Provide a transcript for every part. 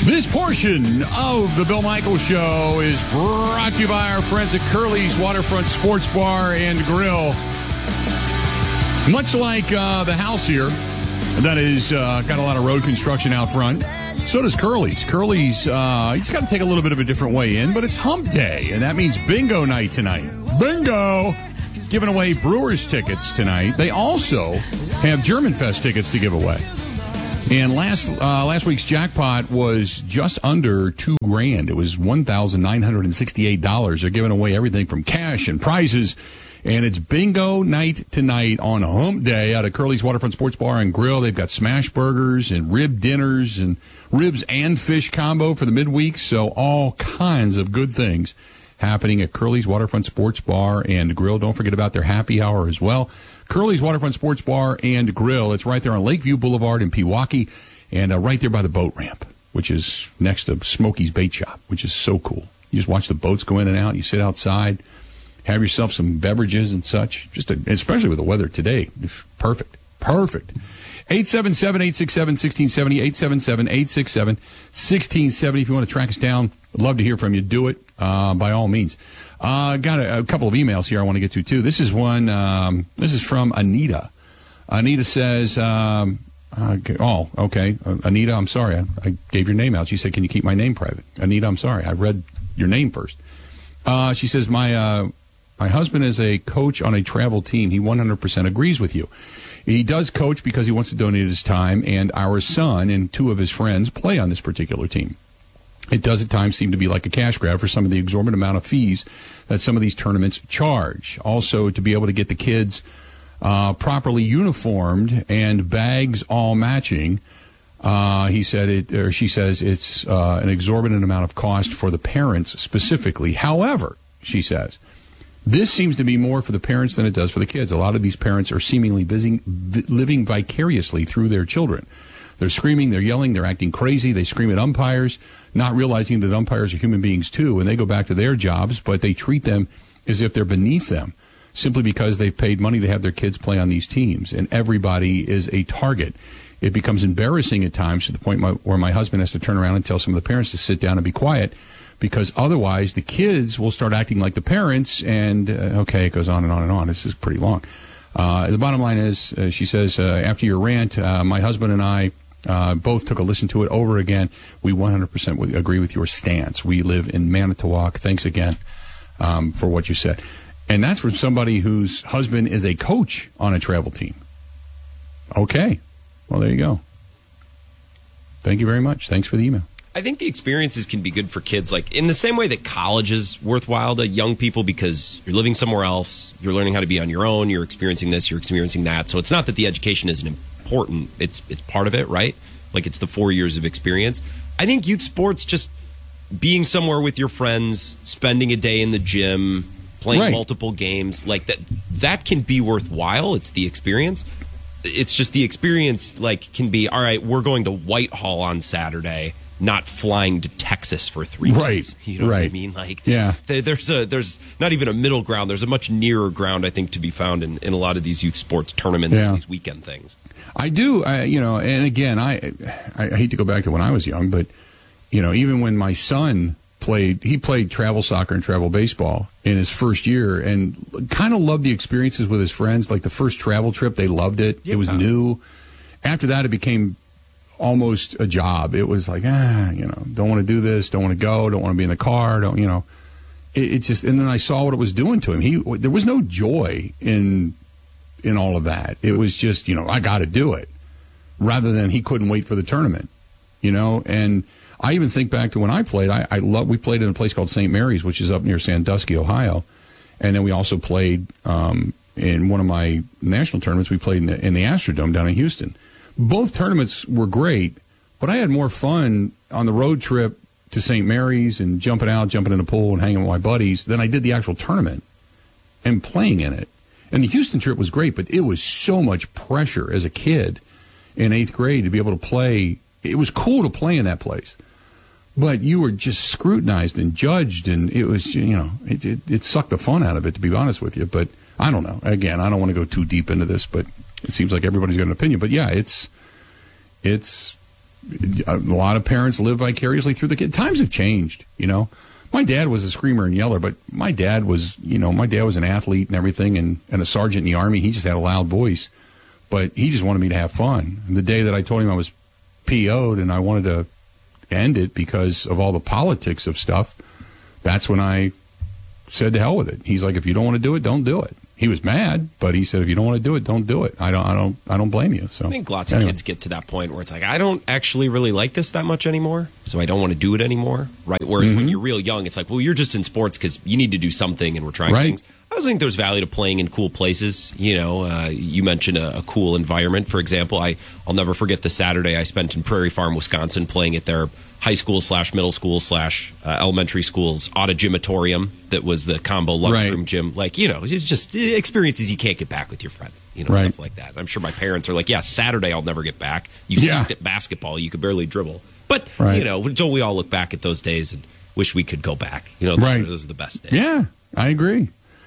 This portion of the Bill Michaels Show is brought to you by our friends at Curly's Waterfront Sports Bar and Grill. Much like the house here that is got a lot of road construction out front, so does Curly's. Curly's, you just got to take a little bit of a different way in, but it's hump day, and that means bingo night tonight. Bingo! Giving away Brewers tickets tonight. They also have German Fest tickets to give away. And last week's jackpot was just under $2,000. It was $1,968. They're giving away everything from cash and prizes. And it's bingo night tonight on hump day out of Curly's Waterfront Sports Bar and Grill. They've got smash burgers and rib dinners and ribs and fish combo for the midweek. So all kinds of good things happening at Curly's Waterfront Sports Bar and Grill. Don't forget about their happy hour as well. Curly's Waterfront Sports Bar and Grill. It's right there on Lakeview Boulevard in Pewaukee and right there by the boat ramp, which is next to Smokey's Bait Shop, which is so cool. You just watch the boats go in and out. You sit outside, have yourself some beverages and such. Especially with the weather today. Perfect. 877-867-1670, 877-867-1670. If you want to track us down, I'd love to hear from you. Do it by all means. Got a couple of emails here I want to get to, too. This is one. This is from Anita. Anita says, okay. Anita, I'm sorry. I gave your name out. She said, can you keep my name private? Anita, I'm sorry. I read your name first. She says, my husband is a coach on a travel team. He 100% agrees with you. He does coach because he wants to donate his time, and our son and two of his friends play on this particular team. It does at times seem to be like a cash grab for some of the exorbitant amount of fees that some of these tournaments charge. Also, to be able to get the kids properly uniformed and bags all matching, she says it's an exorbitant amount of cost for the parents specifically. However, she says, this seems to be more for the parents than it does for the kids. A lot of these parents are seemingly living vicariously through their children. They're screaming, they're yelling, they're acting crazy. They scream at umpires, not realizing that umpires are human beings too, and they go back to their jobs, but they treat them as if they're beneath them simply because they've paid money to have their kids play on these teams, and everybody is a target. It becomes embarrassing at times to the point where my husband has to turn around and tell some of the parents to sit down and be quiet, because otherwise the kids will start acting like the parents, and it goes on and on and on. This is pretty long. The bottom line is, she says, after your rant, my husband and I both took a listen to it over again. We 100% agree with your stance. We live in Manitowoc. Thanks again for what you said. And that's from somebody whose husband is a coach on a travel team. Okay. Well, there you go. Thank you very much. Thanks for the email. I think the experiences can be good for kids, like in the same way that college is worthwhile to young people because you're living somewhere else, you're learning how to be on your own, you're experiencing this, you're experiencing that. So it's not that the education isn't important. It's part of it, right? Like it's the 4 years of experience. I think youth sports, just being somewhere with your friends, spending a day in the gym, playing multiple games, like that can be worthwhile. It's the experience. It's just the experience can be, all right, we're going to Whitehall on Saturday, not flying to Texas for 3 days. You know what I mean? There's not even a middle ground. There's a much nearer ground, I think, to be found in a lot of these youth sports tournaments and these weekend things. I do, and again, I hate to go back to when I was young, but, even when my son he played travel soccer and travel baseball in his first year and kind of loved the experiences with his friends. Like the first travel trip, they loved it. Yeah. It was new. After that, it became almost a job. It was like, don't want to do this, don't want to go, don't want to be in the car, it just, and then I saw what it was doing to him. There was no joy in all of that. It was just, I got to do it, rather than he couldn't wait for the tournament, and I even think back to when I played. We played in a place called St. Mary's, which is up near Sandusky, Ohio, and then we also played in one of my national tournaments. We played in the Astrodome down in Houston. Both tournaments were great, but I had more fun on the road trip to St. Mary's and jumping in the pool and hanging with my buddies than I did the actual tournament and playing in it. And the Houston trip was great, but it was so much pressure as a kid in 8th grade to be able to play. It was cool to play in that place, but you were just scrutinized and judged, and it was, it sucked the fun out of it, to be honest with you. But I don't know. Again, I don't want to go too deep into this, but it seems like everybody's got an opinion. But yeah, it's a lot of parents live vicariously through the kid. Times have changed, you know. My dad was a screamer and yeller, but my dad was an athlete and everything, and a sergeant in the Army. He just had a loud voice, but he just wanted me to have fun. And the day that I told him I was PO'd and I wanted to end it because of all the politics of stuff, that's when I said to hell with it. He's like, if you don't want to do it, don't do it. He was mad, but he said, if you don't want to do it, don't do it. I don't blame you. So I think lots of kids get to that point where it's like, I don't actually really like this that much anymore, so I don't want to do it anymore, right? Whereas when you're real young, it's like, well, you're just in sports because you need to do something, and we're trying things. I also think there's value to playing in cool places. You know, you mentioned a cool environment. For example, I'll never forget the Saturday I spent in Prairie Farm, Wisconsin, playing at their high school / middle school / elementary school's auditorium that was the combo lunchroom gym. Like, you know, it's just experiences you can't get back with your friends, you know, stuff like that. I'm sure my parents are like, yeah, Saturday I'll never get back. You sucked at basketball. You could barely dribble. But, you know, don't we all look back at those days and wish we could go back? You know, those are the best days. Yeah, I agree.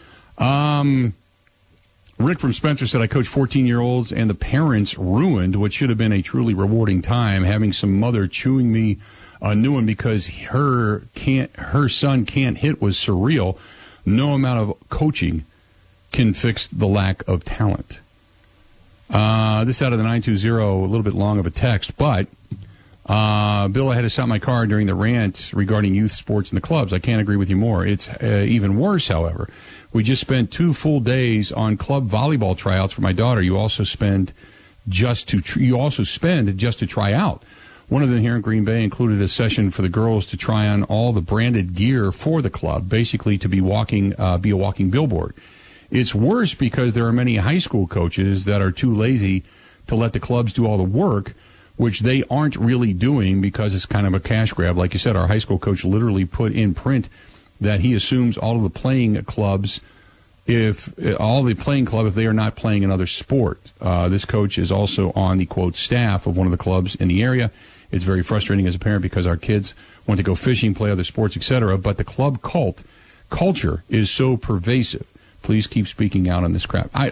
Rick from Spencer said, I coach 14-year-olds and the parents ruined what should have been a truly rewarding time, having some mother chewing me a new one because her son can't hit was surreal. No amount of coaching can fix the lack of talent. This out of the 920, a little bit long of a text, but Bill, I had to stop my car during the rant regarding youth sports in the clubs. I can't agree with you more. It's even worse, however. We just spent 2 full days on club volleyball tryouts for my daughter. You also spend just to try out. One of them here in Green Bay included a session for the girls to try on all the branded gear for the club, basically to be a walking billboard. It's worse because there are many high school coaches that are too lazy to let the clubs do all the work, which they aren't really doing because it's kind of a cash grab. Like you said, our high school coach literally put in print that he assumes all of the playing clubs, if they are not playing another sport. This coach is also on the, quote, staff of one of the clubs in the area. It's very frustrating as a parent because our kids want to go fishing, play other sports, etc., but the club culture is so pervasive. Please keep speaking out on this crap. I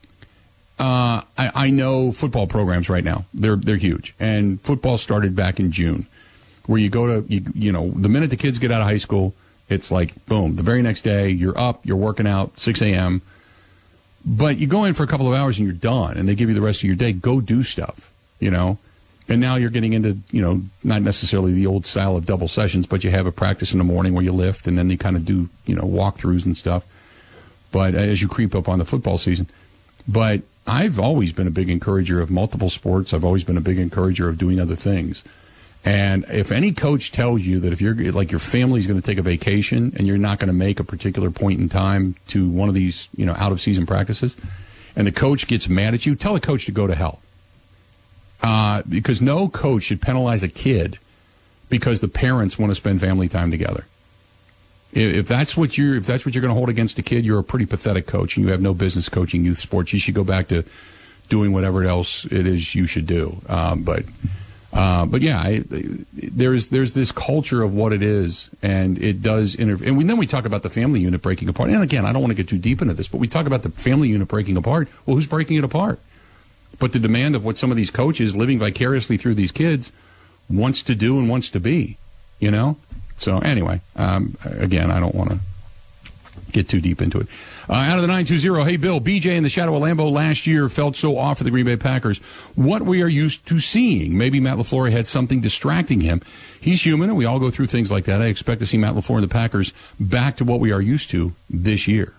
know football programs right now. They're huge. And football started back in June, where you go to, the minute the kids get out of high school, it's like, boom, the very next day, you're up, you're working out, 6 a.m., but you go in for a couple of hours and you're done, and they give you the rest of your day. Go do stuff, And now you're getting into, not necessarily the old style of double sessions, but you have a practice in the morning where you lift, and then you kind of do, walkthroughs and stuff. But as you creep up on the football season. But I've always been a big encourager of multiple sports. I've always been a big encourager of doing other things. And if any coach tells you that if you're like your family's going to take a vacation and you're not going to make a particular point in time to one of these, out of season practices, and the coach gets mad at you, tell the coach to go to hell. Because no coach should penalize a kid because the parents want to spend family time together. If that's what you're going to hold against a kid, you're a pretty pathetic coach, and you have no business coaching youth sports. You should go back to doing whatever else it is you should do. But yeah, there's this culture of what it is, and it does interfere. And then we talk about the family unit breaking apart. And again, I don't want to get too deep into this, but we talk about the family unit breaking apart. Well, who's breaking it apart? But the demand of what some of these coaches living vicariously through these kids wants to do and wants to be, So anyway, again, I don't want to get too deep into it. Out of the 920, hey, Bill, BJ in the shadow of Lambeau last year felt so off for the Green Bay Packers. What we are used to seeing. Maybe Matt LaFleur had something distracting him. He's human, and we all go through things like that. I expect to see Matt LaFleur and the Packers back to what we are used to this year.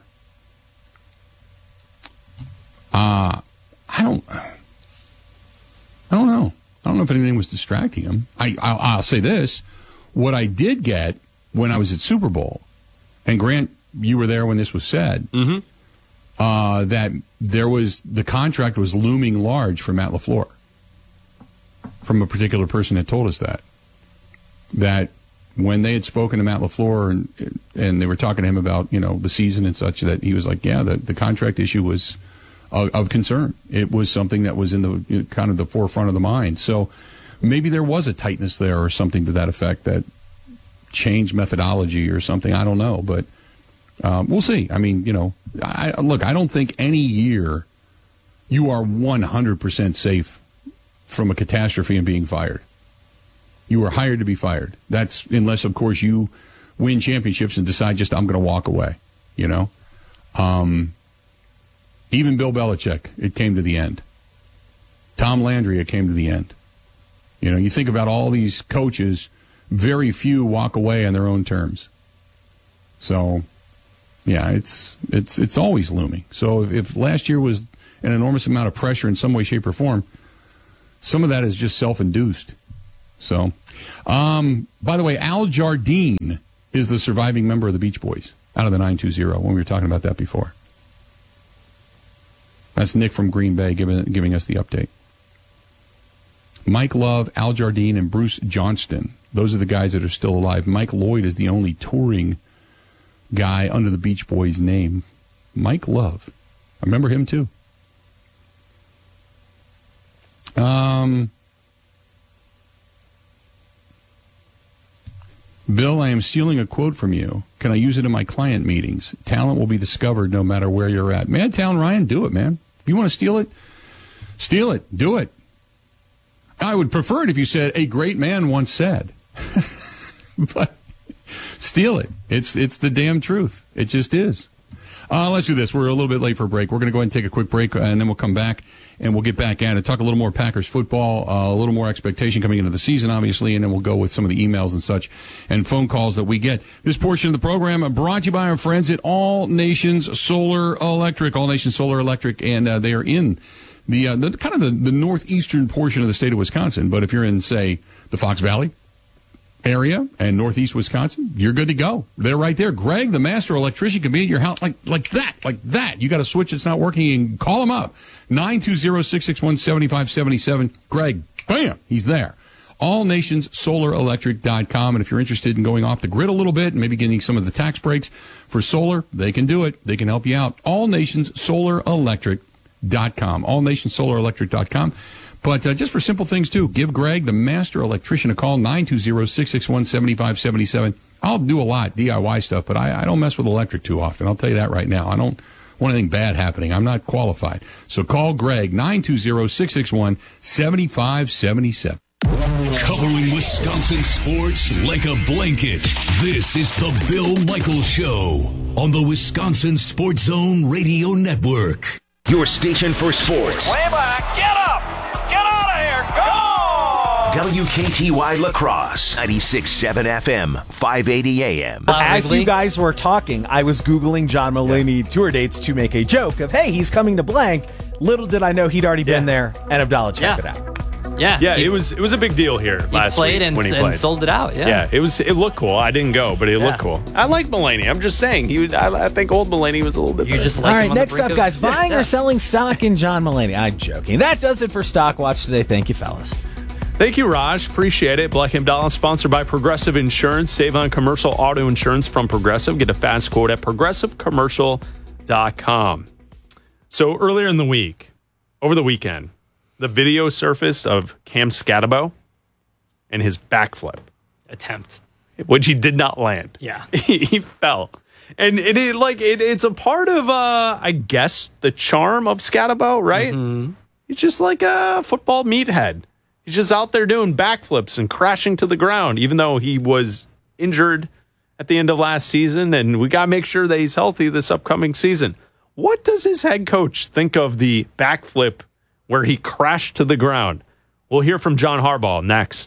I don't know. I don't know if anything was distracting him. I'll say this. What I did get when I was at Super Bowl, and Grant, you were there when this was said, that the contract was looming large for Matt LaFleur. From a particular person that told us that when they had spoken to Matt LaFleur and they were talking to him about, the season and such, that he was like, yeah, the contract issue was of concern. It was something that was in the kind of the forefront of the mind. So maybe there was a tightness there or something to that effect that changed methodology or something. I don't know, but we'll see. I mean, I don't think any year you are 100% safe from a catastrophe and being fired. You were hired to be fired. That's unless, of course, you win championships and decide just I'm going to walk away. You know, even Bill Belichick, it came to the end. Tom Landry, it came to the end. You know, you think about all these coaches, very few walk away on their own terms. So, yeah, it's always looming. So if last year was an enormous amount of pressure in some way, shape, or form, some of that is just self-induced. So, by the way, Al Jardine is the surviving member of the Beach Boys out of the 920 when we were talking about that before. That's Nick from Green Bay giving us the update. Mike Love, Al Jardine, and Bruce Johnston. Those are the guys that are still alive. Mike Lloyd is the only touring guy under the Beach Boys name. Mike Love. I remember him too. Bill, I am stealing a quote from you. Can I use it in my client meetings? Talent will be discovered no matter where you're at. Man, Talent Ryan, do it, man. If you want to steal it, do it. I would prefer it if you said, a great man once said. But steal it. It's the damn truth. It just is. Let's do this. We're a little bit late for a break. We're going to go ahead and take a quick break, and then we'll come back, and we'll get back at it, talk a little more Packers football, a little more expectation coming into the season, obviously, and then we'll go with some of the emails and such and phone calls that we get. This portion of the program brought to you by our friends at All Nations Solar Electric. All Nations Solar Electric, and they are in the kind of the northeastern portion of the state of Wisconsin. But if you're in, say, the Fox Valley area and northeast Wisconsin, you're good to go. They're right there. Greg, the master electrician, can be at your house like that. You got a switch that's not working, and call him up. 920-661-7577. Greg, bam, he's there. AllNationsSolarElectric.com. And if you're interested in going off the grid a little bit and maybe getting some of the tax breaks for solar, they can do it. They can help you out. AllNationsSolarElectric.com. AllNationsSolarElectric.com. But just for simple things, too, give Greg, the master electrician, a call, 920-661-7577. I'll do a lot, DIY stuff, but I don't mess with electric too often. I'll tell you that right now. I don't want anything bad happening. I'm not qualified. So call Greg, 920-661-7577. Covering Wisconsin sports like a blanket. This is the Bill Michaels Show on the Wisconsin Sports Zone Radio Network. Your station for sports. Way back, get up! Get out of here! Go! WKTY La Crosse, 96.7 FM, 580 AM. As you guys were talking, I was Googling John Mulaney tour dates to make a joke of, hey, he's coming to blank. Little did I know he'd already been there, and Abdallah checked it out. Yeah, it was a big deal here last week when he played. And sold it out. Yeah, it looked cool. I didn't go, but it looked cool. I like Mulaney. I'm just saying I think old Mulaney was a little bit better. Just like all right, next up, guys, buying or selling stock in John Mulaney. I'm joking. That does it for Stock Watch today. Thank you, fellas. Thank you, Raj. Appreciate it. Black & Abdallah, sponsored by Progressive Insurance. Save on commercial auto insurance from Progressive. Get a fast quote at progressivecommercial.com. So earlier in the week, over the weekend, the video surfaced of Cam Scatterbo and his backflip attempt, which he did not land. Yeah, he fell, and it's a part of I guess the charm of Scatterbo, right? Mm-hmm. He's just like a football meathead. He's just out there doing backflips and crashing to the ground, even though he was injured at the end of last season, and we got to make sure that he's healthy this upcoming season. What does his head coach think of the backflip where he crashed to the ground? We'll hear from John Harbaugh next.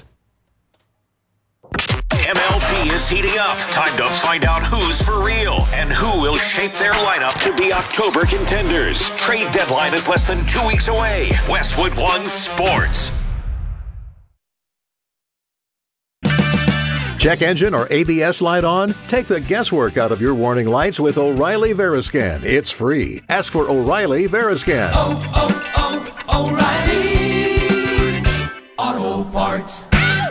MLB is heating up. Time to find out who's for real and who will shape their lineup to be October contenders. Trade deadline is less than 2 weeks away. Westwood One Sports. Check engine or ABS light on? Take the guesswork out of your warning lights with O'Reilly Veriscan. It's free. Ask for O'Reilly Veriscan. O'Reilly Auto Parts.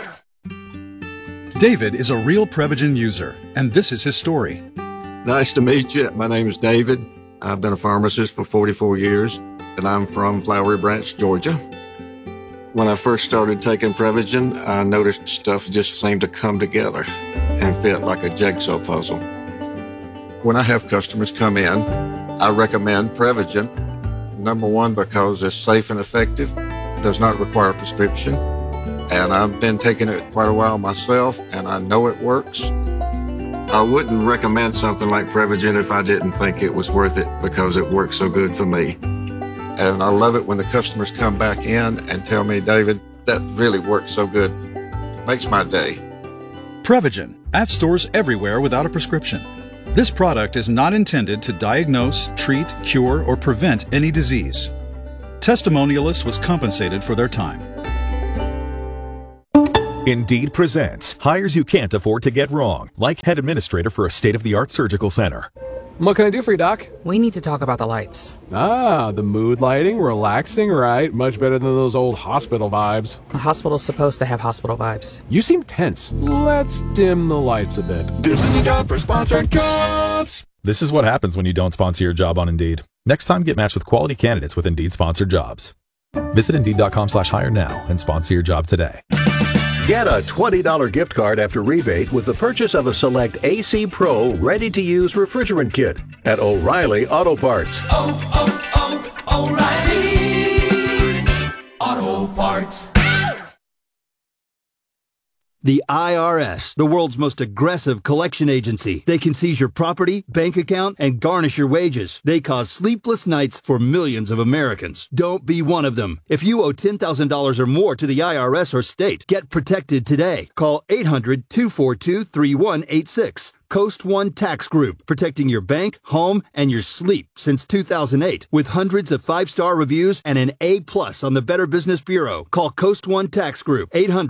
David is a real Prevagen user, and this is his story. Nice to meet you. My name is David. I've been a pharmacist for 44 years, and I'm from Flowery Branch, Georgia. When I first started taking Prevagen, I noticed stuff just seemed to come together and fit like a jigsaw puzzle. When I have customers come in, I recommend Prevagen. Number one, because it's safe and effective, does not require a prescription. and I've been taking it quite a while myself, and I know it works. I wouldn't recommend something like Prevagen if I didn't think it was worth it because it works so good for me. And I love it when the customers come back in and tell me, David, that really works so good. Makes my day. Prevagen, at stores everywhere without a prescription. This product is not intended to diagnose, treat, cure, or prevent any disease. Testimonialist was compensated for their time. Indeed presents hires you can't afford to get wrong, like head administrator for a state-of-the-art surgical center. What can I do for you, Doc? We need to talk about the lights. Ah, the mood lighting, relaxing, right? Much better than those old hospital vibes. A hospital's supposed to have hospital vibes. You seem tense. Let's dim the lights a bit. This is the job for sponsored jobs. This is what happens when you don't sponsor your job on Indeed. Next time, get matched with quality candidates with Indeed sponsored jobs. Visit Indeed.com/hire now and sponsor your job today. Get a $20 gift card after rebate with the purchase of a select AC Pro ready-to-use refrigerant kit at O'Reilly Auto Parts. O'Reilly Auto Parts. The IRS, the world's most aggressive collection agency. They can seize your property, bank account, and garnish your wages. They cause sleepless nights for millions of Americans. Don't be one of them. If you owe $10,000 or more to the IRS or state, get protected today. Call 800-242-3186. Coast One Tax Group, protecting your bank, home, and your sleep since 2008. With hundreds of 5-star reviews and an A+ on the Better Business Bureau. Call Coast One Tax Group,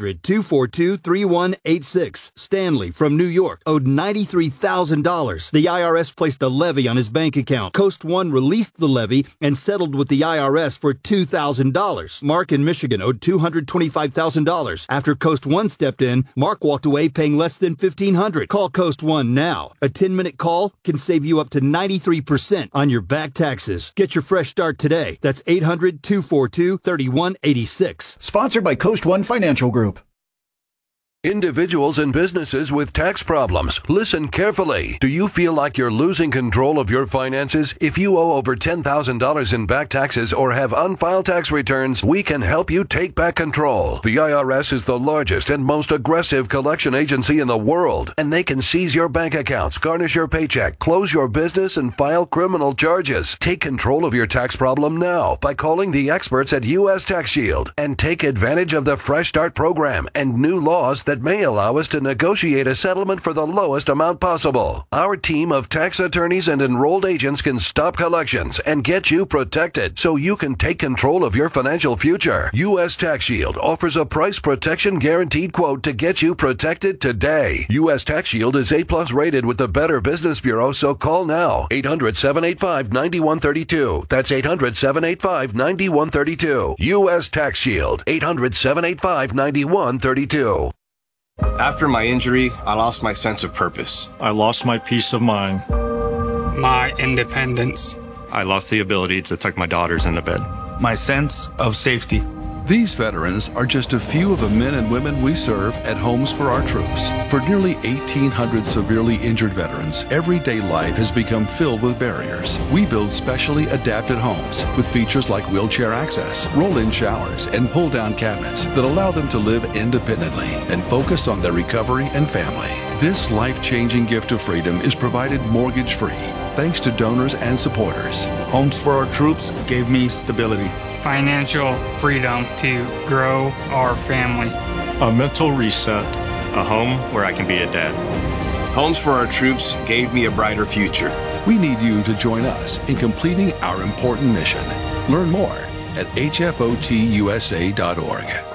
800-242-3186. Stanley from New York owed $93,000. The IRS placed a levy on his bank account. Coast One released the levy and settled with the IRS for $2,000. Mark in Michigan owed $225,000. After Coast One stepped in, Mark walked away paying less than $1,500. Call Coast One now. A 10-minute call can save you up to 93% on your back taxes. Get your fresh start today. That's 800-242-3186. Sponsored by Coast One Financial Group. Individuals and businesses with tax problems, listen carefully. Do you feel like you're losing control of your finances? If you owe over $10,000 in back taxes or have unfiled tax returns, we can help you take back control. The IRS is the largest and most aggressive collection agency in the world, and they can seize your bank accounts, garnish your paycheck, close your business, and file criminal charges. Take control of your tax problem now by calling the experts at U.S. Tax Shield and take advantage of the Fresh Start program and new laws that may allow us to negotiate a settlement for the lowest amount possible. Our team of tax attorneys and enrolled agents can stop collections and get you protected so you can take control of your financial future. U.S. Tax Shield offers a price protection guaranteed quote to get you protected today. U.S. Tax Shield is A+ rated with the Better Business Bureau, so call now. 800-785-9132. That's 800-785-9132. U.S. Tax Shield. 800-785-9132. After my injury, I lost my sense of purpose. I lost my peace of mind. My independence. I lost the ability to tuck my daughters into bed. My sense of safety. These veterans are just a few of the men and women we serve at Homes for Our Troops. For nearly 1,800 severely injured veterans, everyday life has become filled with barriers. We build specially adapted homes with features like wheelchair access, roll-in showers, and pull-down cabinets that allow them to live independently and focus on their recovery and family. This life-changing gift of freedom is provided mortgage-free, thanks to donors and supporters. Homes for Our Troops gave me stability. Financial freedom to grow our family. A mental reset. A home where I can be a dad. Homes for Our Troops gave me a brighter future. We need you to join us in completing our important mission. Learn more at hfotusa.org.